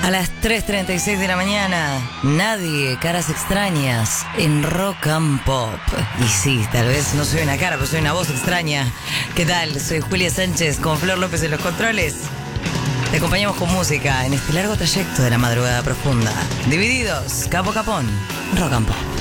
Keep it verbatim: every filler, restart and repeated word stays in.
A las tres treinta y seis de la mañana, Nadie, caras extrañas, en Rock and Pop. Y sí, tal vez no soy una cara, pero soy una voz extraña. ¿Qué tal? Soy Julia Sánchez con Flor López en los controles. Te acompañamos con música en este largo trayecto de la madrugada profunda. Divididos, capo capón, Rock and Pop.